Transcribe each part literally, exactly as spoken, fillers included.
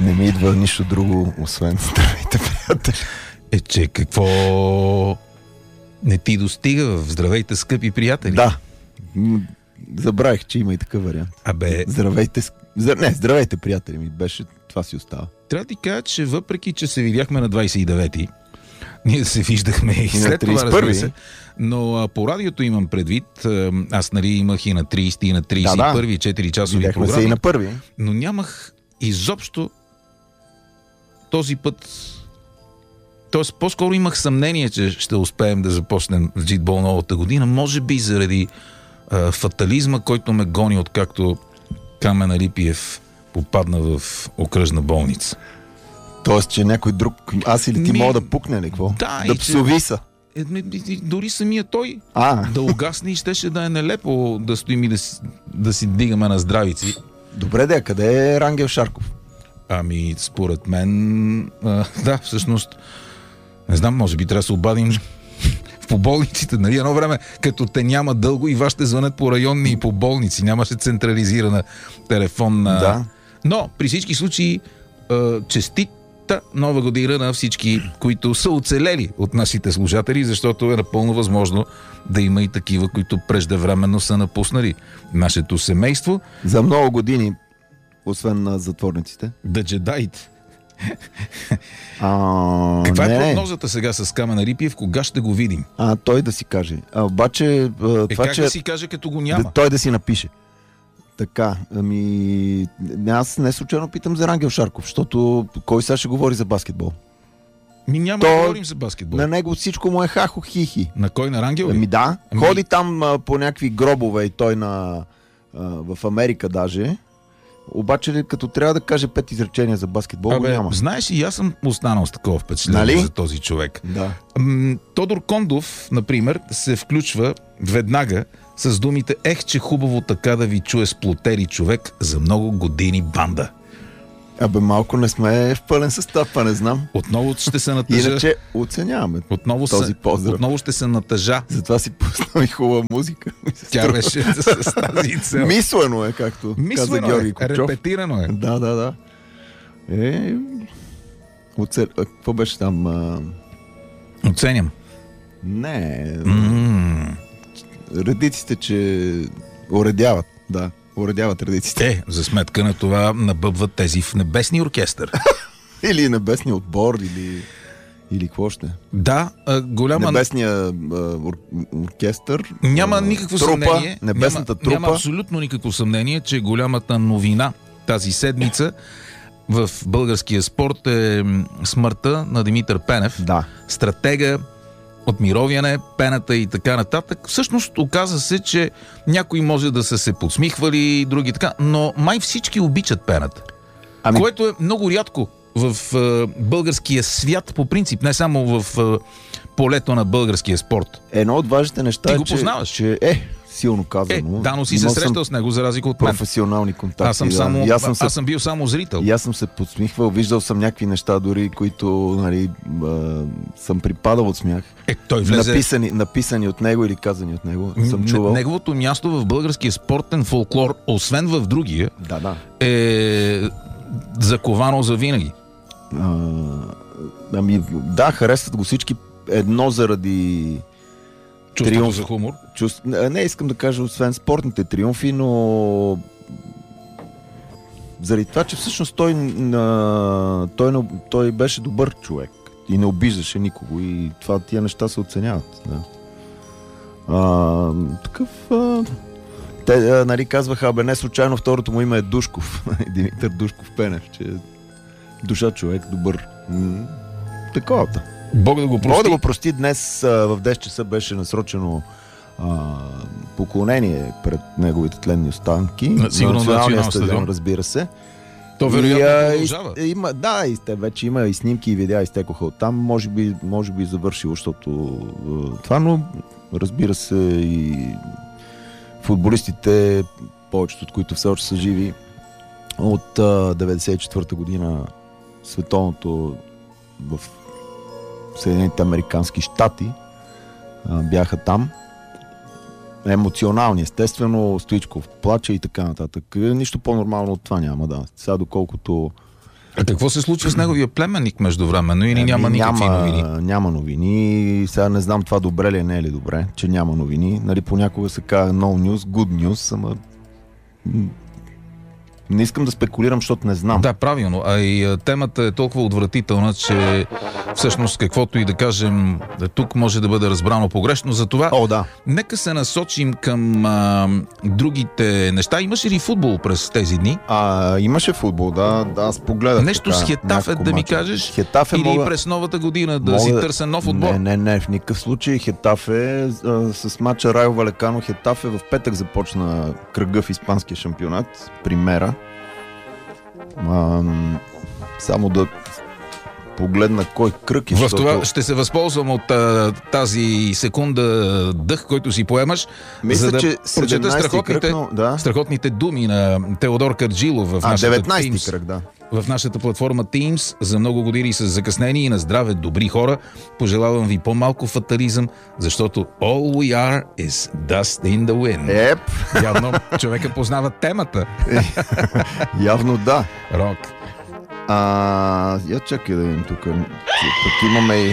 Не ми идва нищо друго, освен здравейте, приятели. Е, че какво не ти достига в здравейте, скъпи приятели? Да. Забравих, че има и такъв вариант. Абе... Здравейте, не, здравейте, приятели ми. Беше, това си остава. Трябва да ти кажа, че въпреки, че се видяхме на двайсет и девети, ние се виждахме и след това, разбира се. Но а, по радиото имам предвид, аз нали имах и на трийсети, и на трийсет и първи, да, да. четири часови Видяхме програми. се и на първи. Но нямах изобщо този път... Тоест, по-скоро имах съмнение, че ще успеем да започнем в джитбол новата година. Може би заради а, фатализма, който ме гони, откакто Камен Алипиев попадна в окръжна болница. Тоест, че някой друг, аз или ти Ми... мога да пукне, ли какво? Да, да псови са. Е, дори самия той а. да угасне и щеше да е нелепо да стоим и да си, да си дигаме на здравици. Добре, да, къде е Рангел Шарков? Ами, според мен, а, да, всъщност, не знам, може би трябва да се обадим по болниците, нали? Едно време, като те няма дълго и вас ще звънят по районни и по болници. Нямаше централизирана телефонна... Да. Но, при всички случаи, честита нова година на всички, които са оцелели от нашите слушатели, защото е напълно възможно да има и такива, които преждевременно са напуснали нашето семейство. За много години, освен на затворниците. Да джедаите. А, Каква не, е прогнозата сега с Камен Алипиев? Кога ще го видим? А, той да си каже. А, обаче... Е, това, как че... да си каже, като го няма? Да, той да си напише. Така, ами... Аз не случайно питам за Рангел Шарков, защото кой сега ще говори за баскетбол? Ми няма То... да говорим за баскетбол. На него всичко му е хахо хихи. На кой? На Рангел? Ами да. Ами... Ходи там а, по някакви гробове и той на... А, в Америка даже. Обаче, като трябва да каже пет изречения за баскетбол, Абе, го няма. знаеш, и аз съм останал с такова впечатление, нали, за този човек. Да. М- Тодор Кондов, например, се включва веднага с думите: ех, че хубаво така да ви чуе сплотери човек за много години банда. Абе, малко не сме в пълен състав, а не знам. Отново ще се натъжа. Иначе оценяваме отново този се, поздрав. Отново ще се натъжа. Затова си пуснал и хубава музика. Тя беше с тази цел. Мислено е, както Мислено каза Георги е, Кочов. репетирано е. Да, да, да. Е... Оце... А, какво беше там? А... Оценям. Не. Mm. Редиците, че уредяват. Да, уредяват редиците. Е, за сметка на това набъбват тези в небесния оркестър. Или небесния отбор, или... Или какво ще? Да, голяма... Небесния ор... оркестър. Няма никакво трупа, съмнение. Небесната няма, трупа. Няма абсолютно никакво съмнение, че голямата новина тази седмица в българския спорт е смъртта на Димитър Пенев. Да. Стратега, отмировяне, пената и така нататък. Всъщност оказа се, че някои може да са се подсмихвали, други така, но май всички обичат пената. Ами... Което е много рядко в е, българския свят по принцип, не само в е, полето на българския спорт. Едно от важните неща е, че, че е силно казано. Е, да, но си се срещал с него, за разлика от мен. Професионални контакти. Аз съм, да. само, аз съм, се, аз съм бил само зрител. И аз съм се подсмихвал, виждал съм някакви неща дори, които нали, а, съм припадал от смях. Е, той влезе... написани, написани от него или казани от него. Съм чувал. Неговото място в българския спортен фолклор, освен в другия, да, да. е заковано за винаги. А, ами, да, харесват го всички. Едно заради чувството триумф... за хумор. Чувств... Не искам да кажа освен спортните триумфи, но заради това, че всъщност той, а... той, той беше добър човек и не обиждаше никого и това, тия неща се оценяват. Да. А, такъв... А... Те, а, нали, казваха, абе не случайно второто му име е Душков. Димитър Душков Пенев, че душа човек, добър. М- таковата. Бог да го прости. Бог да го прости. Днес а, в десет часа беше насрочено а, поклонение пред неговите тленни останки. На, сигурно на националния стадион, стадион, разбира се. То вероятно продължава. И, има, да, и сте, вече има и снимки и видеа изтекоха оттам. Може би, може би завършило, защото това, но разбира се и футболистите, повечето от които все още са живи, от а, деветдесет и четвърта година световното в Съединените американски щати а, бяха там. Емоционални, естествено, Стоичков плаче и така нататък. Нищо по-нормално от това няма, да. Сега доколкото А какво се случва с неговия племенник междувременно или няма Ами, никакви няма, новини? Няма новини. Сега не знам това добре ли е, не е ли добре, че няма новини. Нали, понякога се казва no news, good news, ама не искам да спекулирам, защото не знам. Да, правилно. А и а, темата е толкова отвратителна, че всъщност каквото и да кажем тук може да бъде разбрано погрешно. Затова О, да. нека се насочим към а, другите неща. Имаше ли футбол през тези дни? А, имаше футбол, да, да, аз погледах. Нещо така, с Хетафе няколко да ми мача. кажеш? Хетафе Или мога... през новата година да мога си да- търся нов отбор? Не, не, не, в никакъв случай. Хетафе а, с мача Райо Валекано. Хетафе в петък започна кръга в испанския шампионат. Примера. А, само да погледна кой кръг е. В защото- това ще се възползвам от а, тази секунда дъх, който си поемаш, Мисля, за да че прочета седемнайсети страхотните, кръг, но... да. страхотните думи на Теодор Карджилов в А, нашата, деветнайсети Teams, кръг, да. в нашата платформа Teams. За много години с закъснение и на здраве, добри хора. Пожелавам ви по-малко фатализъм, защото all we are is dust in the wind. Еп, Явно човека познава темата. явно да. Рок. А, я чакай да видим тук. Тук имаме и...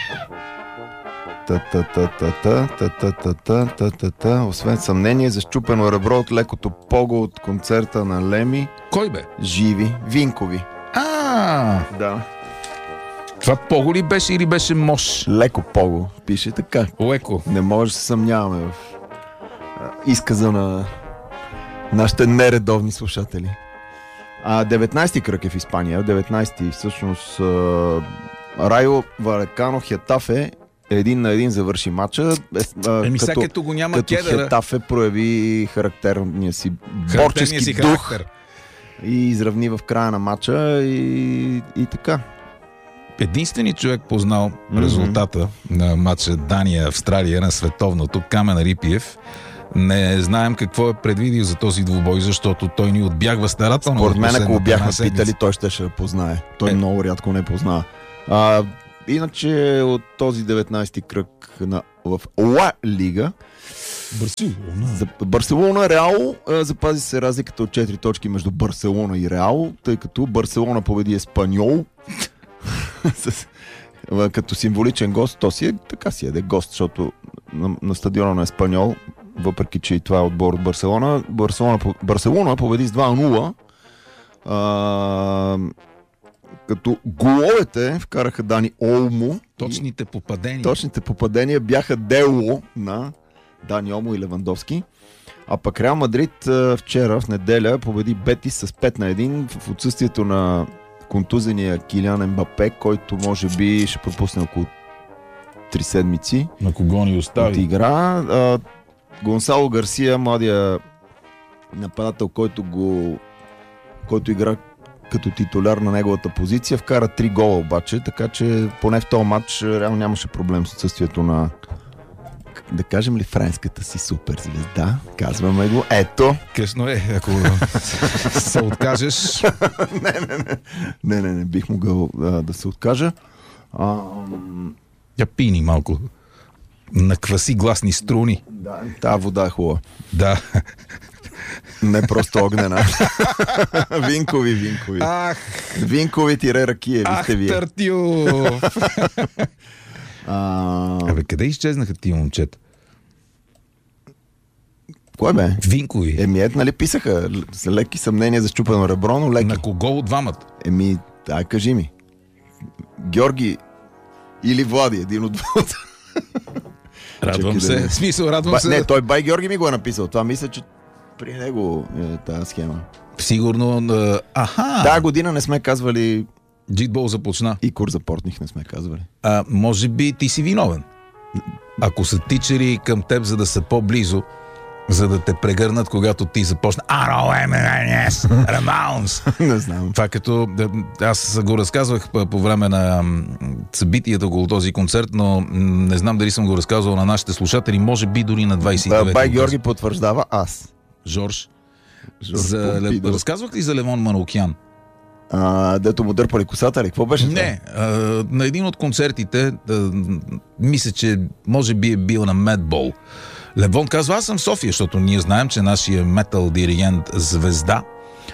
Та-та-та-та-та-та-та-та-та-та-та. Освен съмнение за щупено ребро от лекото пого от концерта на Леми. Кой бе? Живи. Винкови. А, Да. това пого ли беше или беше мош? Леко пого. Пише така. Леко. Не може да се съмняваме в а, изказа на нашите нередовни слушатели. А, деветнайсети кръг е в Испания. деветнайсети всъщност а, Райо Валекано Хетафе един на един завърши матча. Е, а, Еми, сега като, като го няма като кедъра, Хетафе прояви характерния си характерния борчески си дух характер. и изравни в края на матча и, и така. Единственият човек познал Мгм. резултата на матча Дания-Австралия на световното, Камен Рипиев, не знаем какво е предвидил за този двубой, защото той ни отбягва старателно. Според в мен, ако последната го бяхме една седмица. питали, той ще ще познае. Той Е. много рядко не познава. А, иначе от този деветнайсети кръг на, в Ла Лига за Барселона Реал а, запази се разликата от четири точки между Барселона и Реал, тъй като Барселона победи Еспаньол с, а, като символичен гост. То си е, така си е, да е гост, защото на, на стадиона на Еспаньол, въпреки че и това е отбор от Барселона, Барселона, Барселона победи с два на нула. А, като головете вкараха Дани Олмо. Точните попадения. Точните попадения бяха дело на Дани Олмо и Левандовски. А пък Реал Мадрид а, вчера, в неделя, победи Бетис с пет на едно в отсъствието на контузения Килиан Ембапе, който може би ще пропусне около три седмици На кого ни от остави? игра. А, Гонсало Гарсия, младия нападател, който го който игра като титуляр на неговата позиция, вкара три гола обаче, така че поне в този матч реално нямаше проблем с отсъствието на, да кажем ли, френската си суперзвезда. Казваме го. Ето. Късно е, ако се откажеш. не, не, не. Не, не, не бих могъл а, да се откажа. А, Я пини малко. Накваси гласни струни. да, тази вода е хубава. Да. Не просто огнена. Винкови, винкови. Ах, Винкови тире ракия, ах, вижте вие. Тартю! А, Абе, къде изчезнаха тия момчета? кой бе? Винкови. Еми, ето, нали писаха с леки съмнения за щупено ребро, но леки. На кого от двамата? Еми, ай, кажи ми. Георги или Влади, един от двамата. Радвам Чакай да се. не- В смисъл, радвам Ба, се. не, той бай Георги ми го е написал. Това мисля, че при него е тази схема. Сигурно. а, Аха! Тая година не сме казвали Джитбол започна. и кур за портних не сме казвали. А, може би ти си виновен. Ако са тичали към теб, за да са по-близо, за да те прегърнат, когато ти започна Аро Емеренес, Рамаунс. Не знам. Това като... да, аз го разказвах по по време на м, събитията около този концерт, но м, не знам дали съм го разказвал на нашите слушатели, може би дори на двайсет и девети. Бай Георги потвърждава аз. Жорж. Жорж За, Помпидо. разказвах ли за Левон Манукян? А, дето му дърпали косата ли? Какво беше това? Не, а, на един от концертите, а, мисля, че може би е бил на Медбол. Левон казва, аз съм в София, защото ние знаем, че нашия метал диригент Звезда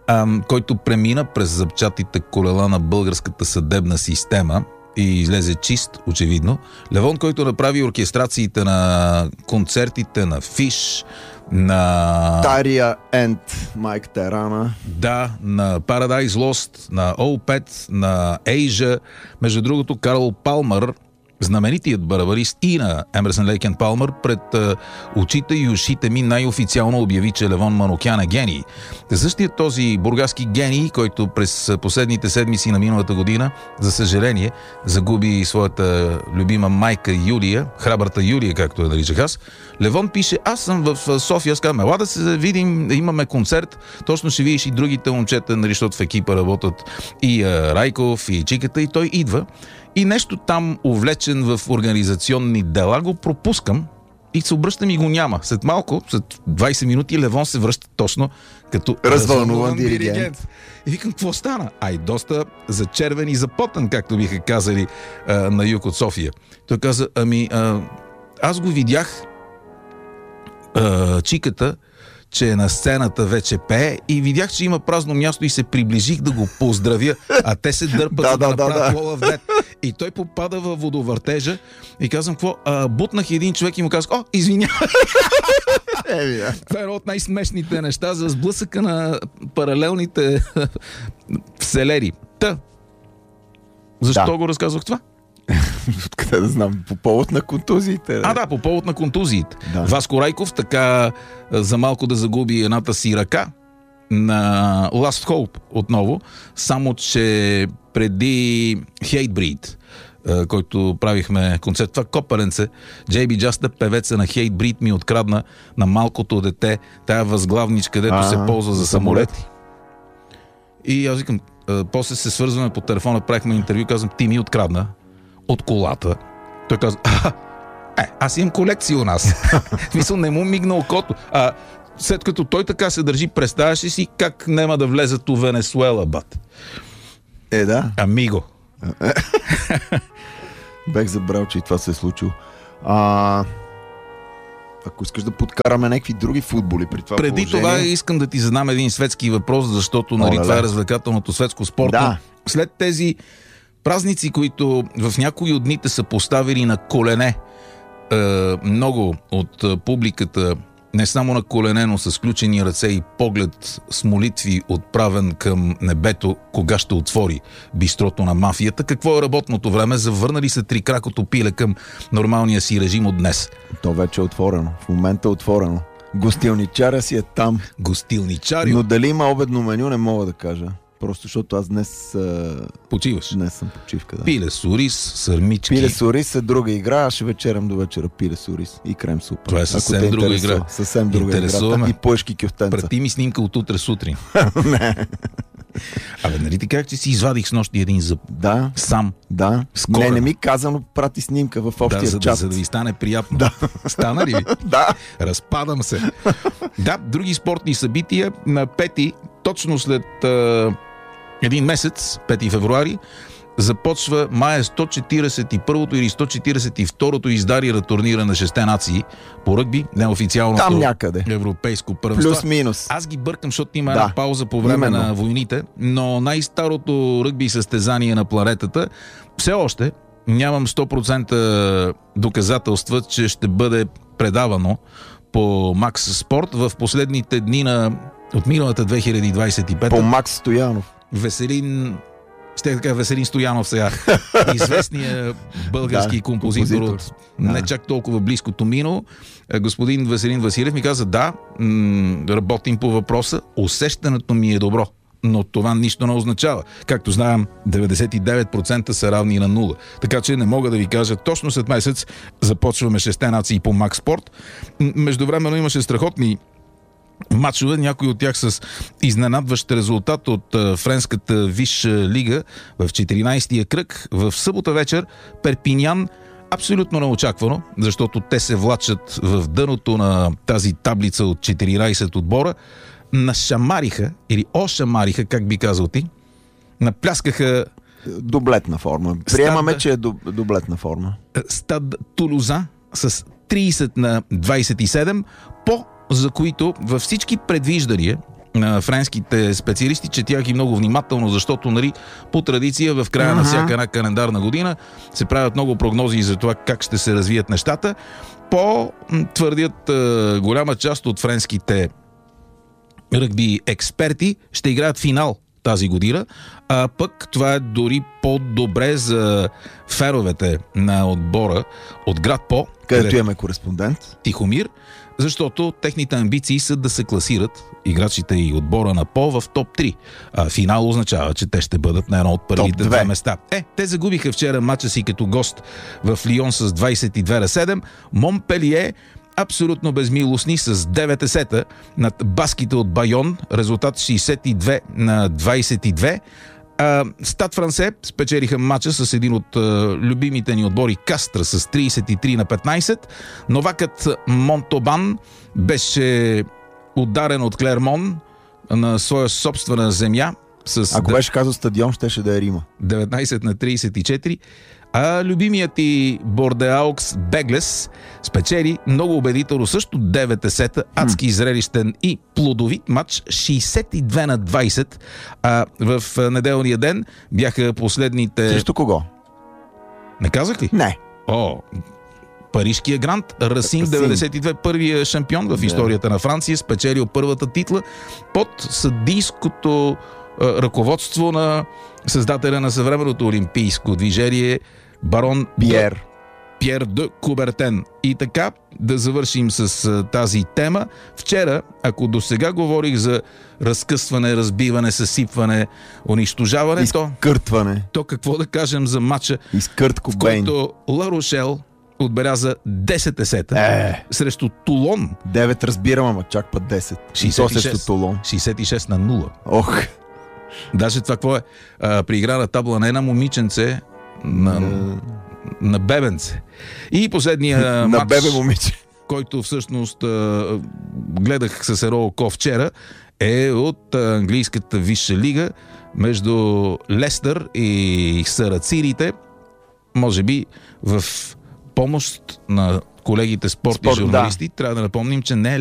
ам, който премина през запчатите колела на българската съдебна система и излезе чист, очевидно. Левон, който направи оркестрациите на концертите на Фиш, на... Тария енд Майк Терана. Да, на Paradise Lost, на Opeth, на Asia. Между другото, Карл Палмър, знаменитият барабарист и на Емерсън Лейк енд Палмър, пред uh, очите и ушите ми най-официално обяви, че Левон Манукян е гений. Същият този бургаски гений, който през последните седмици на миналата година, за съжаление, загуби своята любима майка Юлия, храбрата Юлия, както я наричах аз. Левон пише: аз съм в София, казвам, ела да се видим, имаме концерт, точно ще видиш и другите момчета, нали, защото в екипа работят и uh, Райков, и Чиката, и той идва. И нещо там, увлечен в организационни дела, го пропускам и се обръщам и го няма. След малко, след двайсет минути, Левон се връща точно като развълнуван диригент. диригент. И викам, какво стана? Ай, доста зачервен и запотен, както биха казали а, на юг от София. Той каза, ами, а, аз го видях а, Чиката, че на сцената вече пее и видях, че има празно място и се приближих да го поздравя, а те се дърпат да, да, да, да направят да, Wall of Death. И той попада във водовъртежа и казвам, какво? А, бутнах един човек и му казах, о, извинявай. Това е едно от най-смешните неща за сблъсъка на паралелните вселери. Та, защо да. го разказвах това? Откъде да знам, по повод на контузиите. А, да, по повод на контузиите. Да. Васко Райков така за малко да загуби едната си ръка на Last Hope отново, само че преди Hatebreed, който правихме концерт, това копаленце, Джей Би Джаста, певеца на Hatebreed, ми открадна на малкото дете тая възглавничка, където а, се ползва за самолети. И аз викам, после се свързваме по телефона, правихме интервю, казвам, ти ми открадна от колата. Той каза, е, аз имам колекция у нас. Мисъл, не му мигна окото. А след като той така се държи, представяш ли си как нема да влезат у Венесуела, бат? Е, да. Амиго. Бех забрал, че и това се е случило. А... Ако искаш да подкараме някакви други футболи при това Преди положение... това искам да ти задам един светски въпрос, защото нали, това е развлекателното светско спорто. Да. След тези празници, които в някои от дните са поставили на колене е, много от е, публиката, не само на колене, но с сключени ръце и поглед с молитви отправен към небето, кога ще отвори бистрото на мафията. Какво е работното време? Завърнали се трикракото пиле към нормалния си режим от днес? То вече е отворено. В момента е отворено. Гостилничаря си е там. Гостилничарио? Но дали има обедно меню, не мога да кажа. Просто защото аз днес... Почиваш? Днес съм почивка, да. Пиле с ориз, сърмички. Пиле с ориз е друга игра, аз ще вечерям до вечера пиле с ориз и крем супа. Това е съвсем друга игра. Съвсем друга игра. И поешки кюфтенца. Прати ми снимка от утре сутрин. Не. Абе, нали ти как, че си извадих с нощи един зъб? Да. Сам. Да. Скоро. Не, не ми казано, прати снимка в общия да, за, чат. За да ви стане приятно. Да. Стана ли ви? Да. Разпадам се. Да, други спортни събития. На пети, точно след а, един месец, пети февруари, започва май сто четиридесет и първото или сто четиридесет и второто издание на турнира на шесте нации по ръгби, неофициалното там някъде. Европейско първенство. Плюс-минус. Аз ги бъркам, защото има да. една пауза по време Именно. на войните, но най-старото ръгби състезание на планетата все още нямам сто процента доказателства, че ще бъде предавано по Макс Спорт в последните дни на от миналата две хиляди двадесет и пета. По Макс Стоянов. Веселин, ще така Веселин Стоянов сега, известният български да, композитор, композитор от да. не чак толкова близкото минало. Господин Веселин Василев ми каза, да, м- работим по въпроса, усещането ми е добро, но това нищо не означава. Както знаем, деветдесет и девет процента са равни на нула. Така че не мога да ви кажа, точно след месец започваме шесте нации по Макс Спорт. Междувременно имаше страхотни матчове, някои от тях с изненадващ резултат от а, френската Висша лига в четиринадесетия кръг. В събота вечер Перпинян, абсолютно неочаквано, защото те се влачат в дъното на тази таблица от четиринадесет отбора, нашамариха, или ошамариха, как би казал ти, напляскаха дублетна форма. Приемаме, че е дублетна форма. Стад Тулуза с тридесет на двадесет и седем, по за които във всички предвиждания на френските специалисти, четях ги много внимателно, защото, нали, по традиция в края uh-huh. на всяка една календарна година се правят много прогнози за това как ще се развият нещата. По твърдят е, голяма част от френските ръгби експерти ще играят финал тази година, а пък това е дори по-добре за феровете на отбора от град По, където къде... имаме кореспондент Тихомир, защото техните амбиции са да се класират играчите и отбора на По в топ три. А финал означава, че те ще бъдат на едно от първите две места. Е, те загубиха вчера матча си като гост в Лион с двайсет и две на седем. Монпелие абсолютно безмилостни с девет десета над баските от Байон. Резултат шейсет и две на двайсет и две. Стад Франсе спечелиха матча с един от а, любимите ни отбори Кастра с трийсет и три на петнайсет. Новакът Монтобан беше ударен от Клермон на своя собствена земя. С Ако беше казал стадион, щеше да е Рима. деветнайсет на трийсет и четири. А любимият и Бордеаукс Беглес спечели много убедително също девет десета, адски зрелищен и плодовит матч шейсет и две на двайсет. А в неделния ден бяха последните... Срещу кого? Не казах ли? Не. О, парижкия грант Расин деветдесет и две, първия шампион в историята на Франция, спечелил първата титла под съдийското ръководство на създателя на съвременното олимпийско движение барон Пиер. Пьер де Кубертен. И така, да завършим с а, тази тема. Вчера, ако до сега говорих за разкъсване, разбиване, съсипване, унищожаване, изкъртване, то, то какво да кажем за матча, в който Ла Рошел отбеляза десет десета е. срещу Тулон. девет разбирам, ама чак път десет. шейсет и шест, Тулон. шейсет и шест на нула. Ох. Даже това какво е? А, при игра на табла на една момиченце на, uh... на бебенце. И последния матч, бебе момиче, който всъщност а, гледах с едно око вчера, е от английската висша лига между Лестър и Сарацирите. Може би в помощ на колегите спортни Спорт, журналисти да. трябва да напомним, че не е